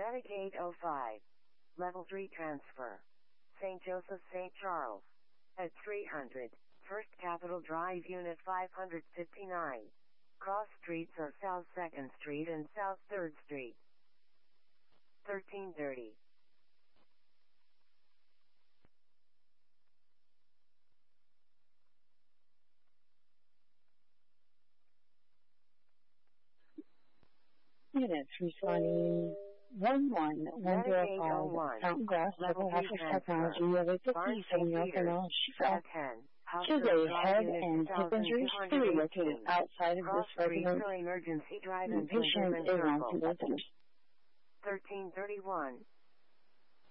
Medicaid 05. Level 3 transfer. St. Joseph, St. Charles. At 300. First Capitol Drive, Unit 559. Cross streets are South 2nd Street and South 3rd Street. 1330. Units responding 11105, Fountain Glass, Level Office Technology, Level 57, North and Chicago. Should a head and hip injury be located outside of this residence? Emergency drive The patient is on sedation. 1331.